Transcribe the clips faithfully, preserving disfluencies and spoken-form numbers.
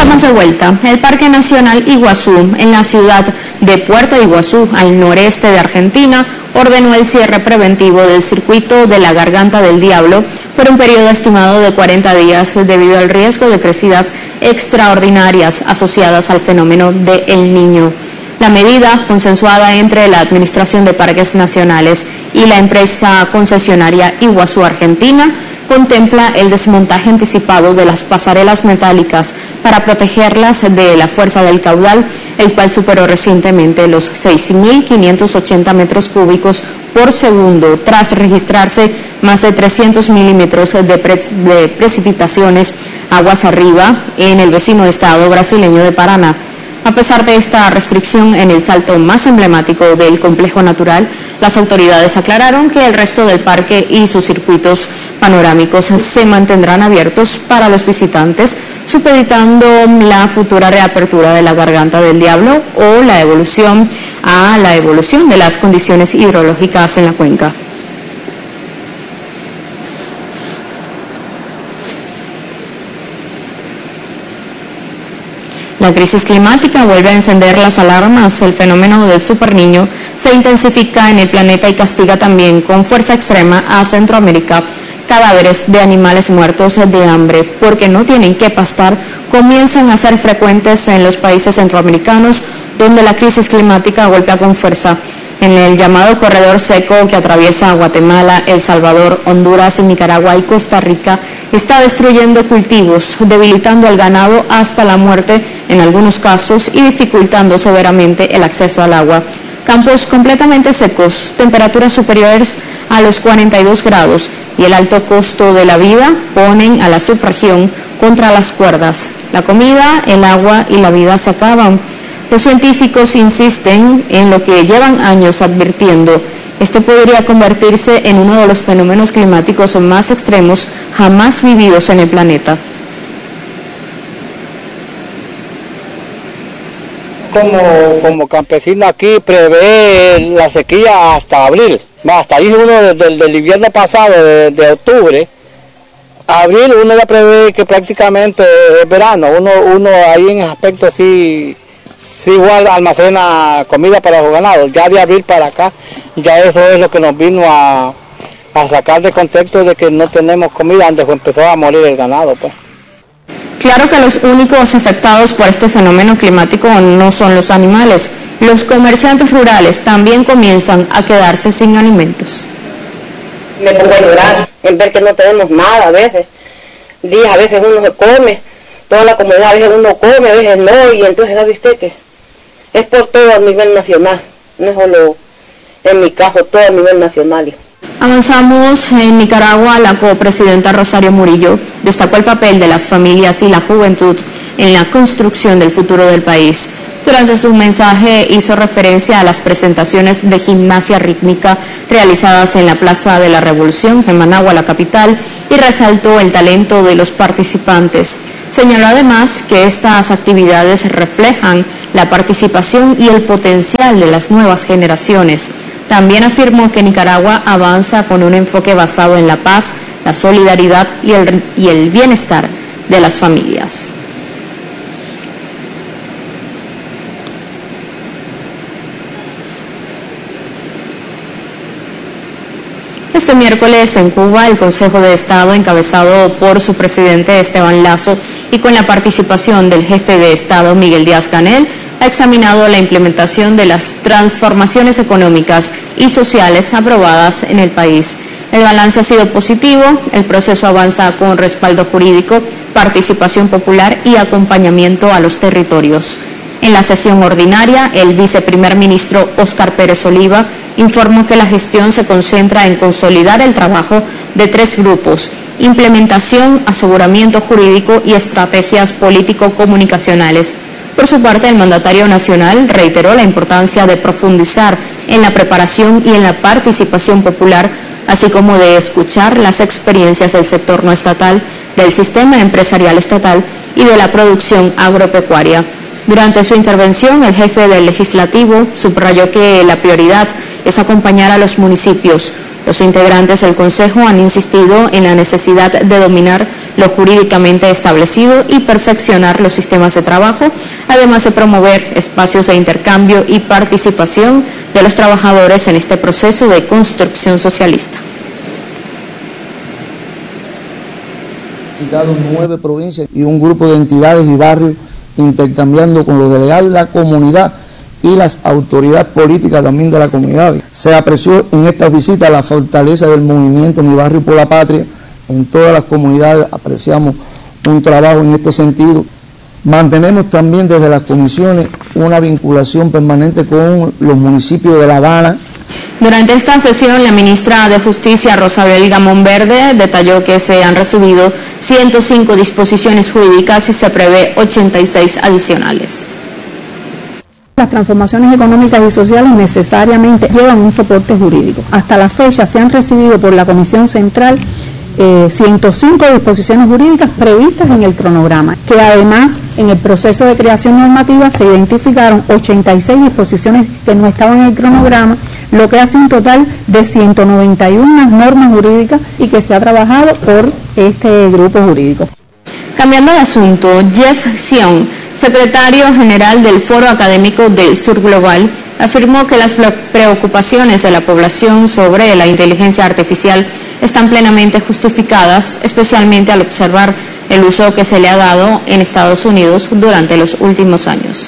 Estamos de vuelta. El Parque Nacional Iguazú, en la ciudad de Puerto Iguazú, al noreste de Argentina, ordenó el cierre preventivo del circuito de la Garganta del Diablo por un periodo estimado de cuarenta días debido al riesgo de crecidas extraordinarias asociadas al fenómeno de El Niño. La medida, consensuada entre la Administración de Parques Nacionales y la empresa concesionaria Iguazú Argentina, contempla el desmontaje anticipado de las pasarelas metálicas para protegerlas de la fuerza del caudal, el cual superó recientemente los seis mil quinientos ochenta metros cúbicos por segundo, tras registrarse más de trescientos milímetros de, pre de precipitaciones aguas arriba en el vecino estado brasileño de Paraná. A pesar de esta restricción en el salto más emblemático del complejo natural, las autoridades aclararon que el resto del parque y sus circuitos panorámicos se mantendrán abiertos para los visitantes, supeditando la futura reapertura de la Garganta del Diablo o la evolución a la evolución de las condiciones hidrológicas en la cuenca. La crisis climática vuelve a encender las alarmas. El fenómeno del superniño se intensifica en el planeta y castiga también con fuerza extrema a Centroamérica. Cadáveres de animales muertos de hambre porque no tienen que pastar comienzan a ser frecuentes en los países centroamericanos, donde la crisis climática golpea con fuerza. En el llamado corredor seco que atraviesa Guatemala, El Salvador, Honduras, Nicaragua y Costa Rica, está destruyendo cultivos, debilitando al ganado hasta la muerte en algunos casos y dificultando severamente el acceso al agua. Campos completamente secos, temperaturas superiores a los cuarenta y dos grados y el alto costo de la vida ponen a la subregión contra las cuerdas. La comida, el agua y la vida se acaban. Los científicos insisten en lo que llevan años advirtiendo. Este podría convertirse en uno de los fenómenos climáticos más extremos jamás vividos en el planeta. Como, como campesino aquí prevé la sequía hasta abril. Hasta ahí uno desde el del invierno pasado, de, de octubre, abril uno ya prevé que prácticamente es verano. Uno, uno ahí en aspecto sí... Sí, igual almacena comida para los ganados. Ya de abril para acá, ya eso es lo que nos vino a, a sacar de contexto de que no tenemos comida, antes empezó a morir el ganado, pues. Claro que los únicos afectados por este fenómeno climático no son los animales. Los comerciantes rurales también comienzan a quedarse sin alimentos. Me pongo a llorar en ver que no tenemos nada a veces. Días a veces uno se come, toda la comunidad a veces uno come, a veces no, y entonces ¿sabe usted que es por todo a nivel nacional? No es solo en mi caso, todo a nivel nacional. Avanzamos en Nicaragua. La copresidenta Rosario Murillo destacó el papel de las familias y la juventud en la construcción del futuro del país. Durante su mensaje hizo referencia a las presentaciones de gimnasia rítmica realizadas en la Plaza de la Revolución, en Managua, la capital, y resaltó el talento de los participantes. Señaló además que estas actividades reflejan la participación y el potencial de las nuevas generaciones. También afirmó que Nicaragua avanza con un enfoque basado en la paz, la solidaridad y el, y el bienestar de las familias. Este miércoles en Cuba, el Consejo de Estado, encabezado por su presidente Esteban Lazo y con la participación del jefe de Estado Miguel Díaz-Canel, ha examinado la implementación de las transformaciones económicas y sociales aprobadas en el país. El balance ha sido positivo, el proceso avanza con respaldo jurídico, participación popular y acompañamiento a los territorios. En la sesión ordinaria, el viceprimer ministro Óscar Pérez Oliva informó que la gestión se concentra en consolidar el trabajo de tres grupos: implementación, aseguramiento jurídico y estrategias político-comunicacionales. Por su parte, el mandatario nacional reiteró la importancia de profundizar en la preparación y en la participación popular, así como de escuchar las experiencias del sector no estatal, del sistema empresarial estatal y de la producción agropecuaria. Durante su intervención, el jefe del Legislativo subrayó que la prioridad es acompañar a los municipios. Los integrantes del Consejo han insistido en la necesidad de dominar lo jurídicamente establecido y perfeccionar los sistemas de trabajo, además de promover espacios de intercambio y participación de los trabajadores en este proceso de construcción socialista. Nueve provincias y un grupo de entidades y barrios intercambiando con los delegados de la comunidad y las autoridades políticas también de la comunidad. Se apreció en esta visita la fortaleza del movimiento Mi Barrio por la Patria. En todas las comunidades apreciamos un trabajo en este sentido. Mantenemos también desde las comisiones una vinculación permanente con los municipios de La Habana. Durante esta sesión, la ministra de Justicia, Rosabel Gamón Verde, detalló que se han recibido ciento cinco disposiciones jurídicas y se prevé ochenta y seis adicionales. Las transformaciones económicas y sociales necesariamente llevan un soporte jurídico. Hasta la fecha se han recibido por la Comisión Central eh, ciento cinco disposiciones jurídicas previstas en el cronograma, que además en el proceso de creación normativa se identificaron ochenta y seis disposiciones que no estaban en el cronograma, lo que hace un total de ciento noventa y una normas jurídicas y que se ha trabajado por este grupo jurídico. Cambiando de asunto, Jeff Sion, secretario general del Foro Académico del Sur Global, afirmó que las preocupaciones de la población sobre la inteligencia artificial están plenamente justificadas, especialmente al observar el uso que se le ha dado en Estados Unidos durante los últimos años.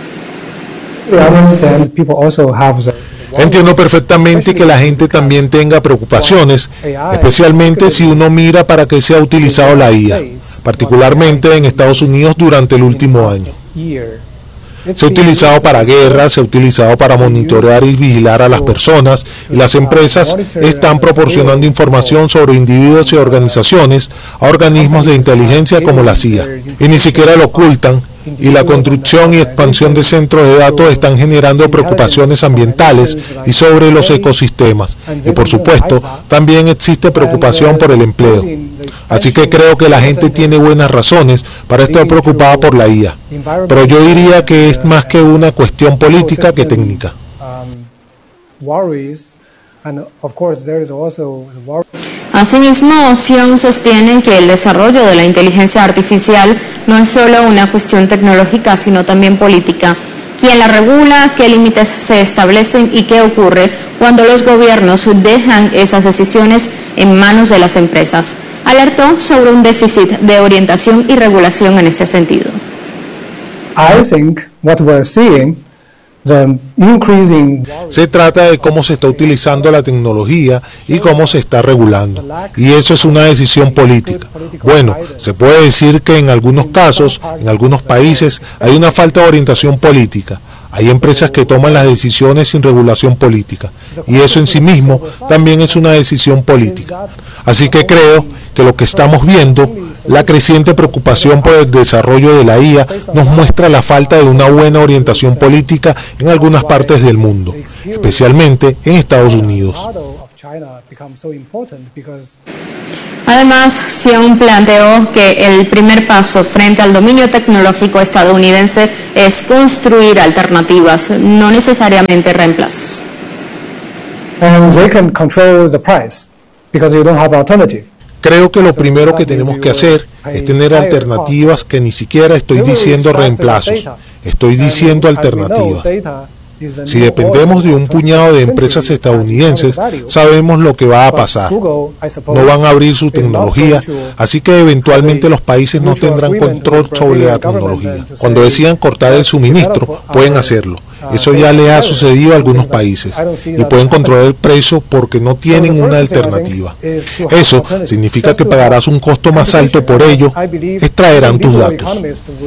Entiendo perfectamente que la gente también tenga preocupaciones, especialmente si uno mira para qué se ha utilizado la I A, particularmente en Estados Unidos durante el último año. Se ha utilizado para guerras, se ha utilizado para monitorear y vigilar a las personas, y las empresas están proporcionando información sobre individuos y organizaciones a organismos de inteligencia como la C I A, y ni siquiera lo ocultan. Y la construcción y expansión de centros de datos están generando preocupaciones ambientales y sobre los ecosistemas. Y por supuesto, también existe preocupación por el empleo. Así que creo que la gente tiene buenas razones para estar preocupada por la I A. Pero yo diría que es más que una cuestión política que técnica. Asimismo, Sion sostiene que el desarrollo de la inteligencia artificial no es solo una cuestión tecnológica, sino también política. ¿Quién la regula? ¿Qué límites se establecen? ¿Y qué ocurre cuando los gobiernos dejan esas decisiones en manos de las empresas? Alertó sobre un déficit de orientación y regulación en este sentido. I think what we're seeing Se trata de cómo se está utilizando la tecnología y cómo se está regulando. Y eso es una decisión política. Bueno, se puede decir que en algunos casos, en algunos países, hay una falta de orientación política. Hay empresas que toman las decisiones sin regulación política. Y eso en sí mismo también es una decisión política. Así que creo que lo que estamos viendo, la creciente preocupación por el desarrollo de la I A, nos muestra la falta de una buena orientación política en algunas partes del mundo, especialmente en Estados Unidos. Además, Sion planteó que el primer paso frente al dominio tecnológico estadounidense es construir alternativas, no necesariamente reemplazos. And they can control the price because you don't have alternative. Creo que lo primero que tenemos que hacer es tener alternativas, que ni siquiera estoy diciendo reemplazos, estoy diciendo alternativas. Si dependemos de un puñado de empresas estadounidenses, sabemos lo que va a pasar. No van a abrir su tecnología, así que eventualmente los países no tendrán control sobre la tecnología. Cuando decidan cortar el suministro, pueden hacerlo. Eso ya le ha sucedido a algunos países y pueden controlar el precio porque no tienen una alternativa. Eso significa que pagarás un costo más alto por ello, extraerán tus datos.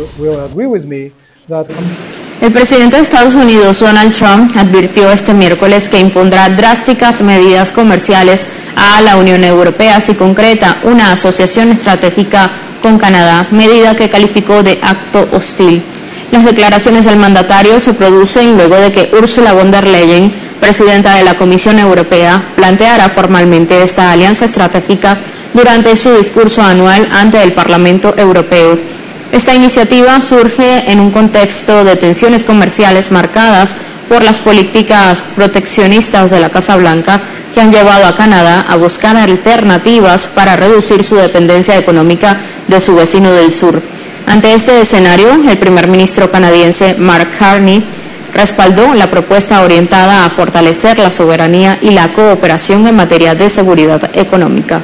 El presidente de Estados Unidos, Donald Trump, advirtió este miércoles que impondrá drásticas medidas comerciales a la Unión Europea si concreta una asociación estratégica con Canadá, medida que calificó de acto hostil. Las declaraciones del mandatario se producen luego de que Ursula von der Leyen, presidenta de la Comisión Europea, planteara formalmente esta alianza estratégica durante su discurso anual ante el Parlamento Europeo. Esta iniciativa surge en un contexto de tensiones comerciales marcadas por las políticas proteccionistas de la Casa Blanca que han llevado a Canadá a buscar alternativas para reducir su dependencia económica de su vecino del sur. Ante este escenario, el primer ministro canadiense Mark Carney respaldó la propuesta orientada a fortalecer la soberanía y la cooperación en materia de seguridad económica.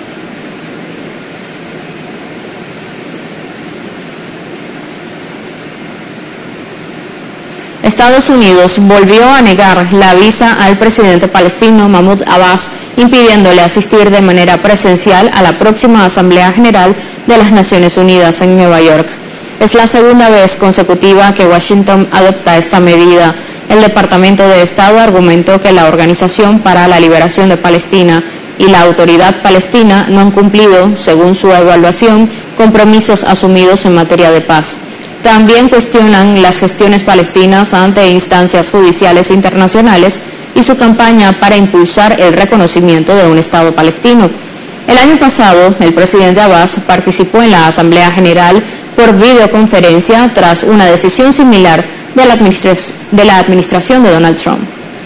Estados Unidos volvió a negar la visa al presidente palestino Mahmoud Abbas, impidiéndole asistir de manera presencial a la próxima Asamblea General de las Naciones Unidas en Nueva York. Es la segunda vez consecutiva que Washington adopta esta medida. El Departamento de Estado argumentó que la Organización para la Liberación de Palestina y la Autoridad Palestina no han cumplido, según su evaluación, compromisos asumidos en materia de paz. También cuestionan las gestiones palestinas ante instancias judiciales internacionales y su campaña para impulsar el reconocimiento de un Estado palestino. El año pasado, el presidente Abbas participó en la Asamblea General por videoconferencia tras una decisión similar de la, administra- de la administración de Donald Trump.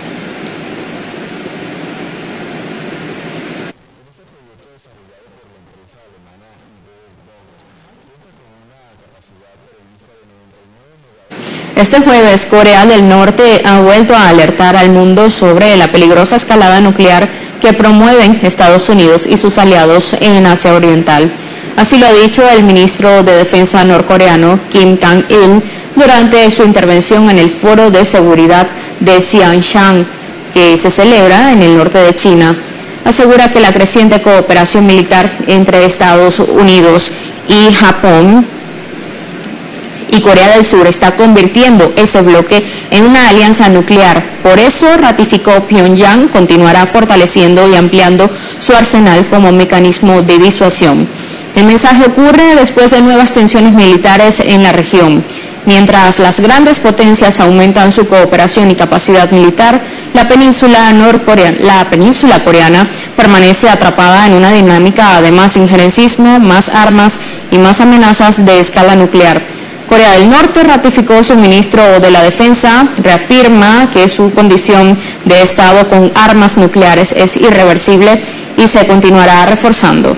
Este jueves, Corea del Norte ha vuelto a alertar al mundo sobre la peligrosa escalada nuclear que promueven Estados Unidos y sus aliados en Asia Oriental. Así lo ha dicho el ministro de Defensa norcoreano Kim Kang-il durante su intervención en el Foro de Seguridad de Xiangshan, que se celebra en el norte de China. Asegura que la creciente cooperación militar entre Estados Unidos y Japón y Corea del Sur está convirtiendo ese bloque en una alianza nuclear. Por eso ratificó Pyongyang continuará fortaleciendo y ampliando su arsenal como mecanismo de disuasión. El mensaje ocurre después de nuevas tensiones militares en la región. Mientras las grandes potencias aumentan su cooperación y capacidad militar, la península norcoreana, la península coreana permanece atrapada en una dinámica de más injerencismo, más armas y más amenazas de escala nuclear. Corea del Norte ratificó su ministro de la Defensa, reafirma que su condición de Estado con armas nucleares es irreversible y se continuará reforzando.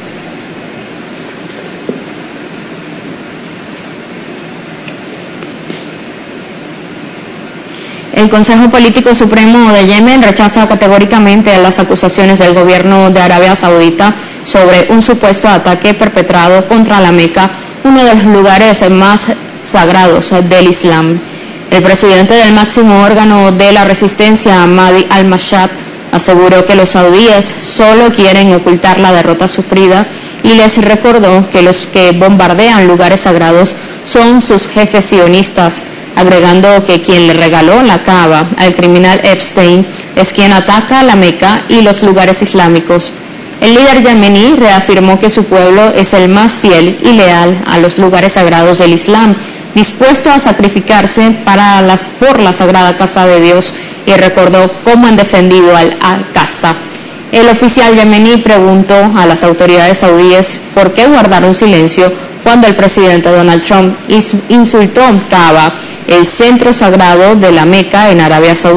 El Consejo Político Supremo de Yemen rechaza categóricamente las acusaciones del gobierno de Arabia Saudita sobre un supuesto ataque perpetrado contra la Meca, uno de los lugares más sagrados del Islam. El presidente del máximo órgano de la resistencia, Mahdi al-Mashhad, aseguró que los saudíes solo quieren ocultar la derrota sufrida y les recordó que los que bombardean lugares sagrados son sus jefes sionistas, agregando que quien le regaló la Kaaba al criminal Epstein es quien ataca la Meca y los lugares islámicos. El líder yemení reafirmó que su pueblo es el más fiel y leal a los lugares sagrados del Islam, dispuesto a sacrificarse para las, por la sagrada casa de Dios, y recordó cómo han defendido al Al-Aqsa. El oficial yemení preguntó a las autoridades saudíes por qué guardaron silencio cuando el presidente Donald Trump insultó Kaaba, el centro sagrado de la Meca en Arabia Saudita.